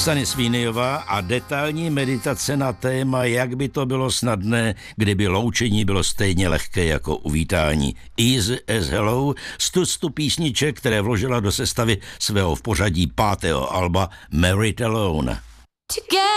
Sunny Sweeneyová a detailní meditace na téma, jak by to bylo snadné, kdyby loučení bylo stejně lehké jako uvítání. Easy as Hello z tuctu písniček, které vložila do sestavy svého v pořadí 5. alba Married Alone.